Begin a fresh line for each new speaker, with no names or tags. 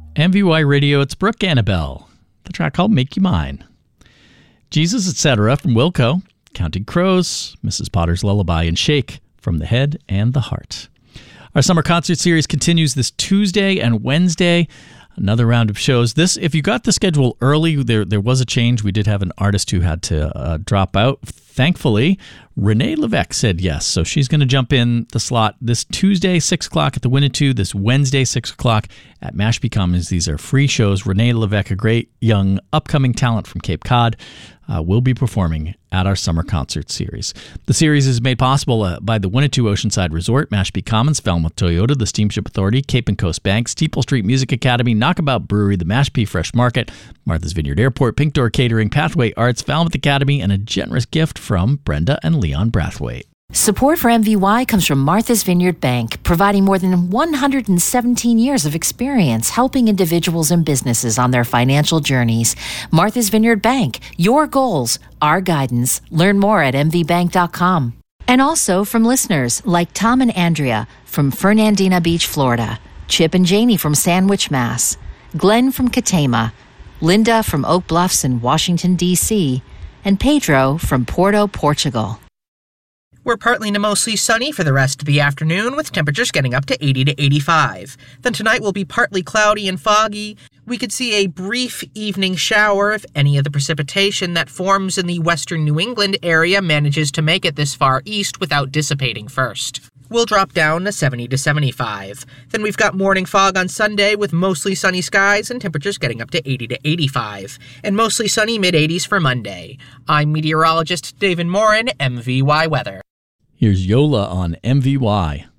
MVY Radio, it's Brooke Annabelle. The track called Make You Mine. Jesus, Etc. from Wilco, Counting Crows, Mrs. Potter's Lullaby, and Shake from The Head and the Heart. Our summer concert series continues this Tuesday and Wednesday. Another round of shows. This, if you got the schedule early, there was a change. We did have an artist who had to drop out. Thankfully, Renee Levesque said yes, so she's going to jump in the slot this Tuesday, 6 o'clock at the Winnetou, this Wednesday, 6 o'clock at Mashpee Commons. These are free shows. Renee Levesque, a great young upcoming talent from Cape Cod, will be performing at our summer concert series. The series is made possible by the Winnetou Oceanside Resort, Mashpee Commons, Falmouth Toyota, the Steamship Authority, Cape and Coast Bank, Steeple Street Music Academy, Knockabout Brewery, the Mashpee Fresh Market, Martha's Vineyard Airport, Pink Door Catering, Pathway Arts, Falmouth Academy, and a generous gift from Brenda and Leon Brathwaite.
Support for MVY comes from Martha's Vineyard Bank, providing more than 117 years of experience helping individuals and businesses on their financial journeys. Martha's Vineyard Bank, your goals, our guidance. Learn more at mvbank.com. And also from listeners like Tom and Andrea from Fernandina Beach, Florida, Chip and Janie from Sandwich, Mass., Glenn from Katama, Linda from Oak Bluffs in Washington, D.C., and Pedro from Porto, Portugal.
We're partly to mostly sunny for the rest of the afternoon, with temperatures getting up to 80 to 85. Then tonight will be partly cloudy and foggy. We could see a brief evening shower if any of the precipitation that forms in the western New England area manages to make it this far east without dissipating first. We'll drop down to 70 to 75. Then we've got morning fog on Sunday with mostly sunny skies and temperatures getting up to 80 to 85. And mostly sunny mid-80s for Monday. I'm meteorologist David Morin, MVY Weather.
Here's Yola on MVY.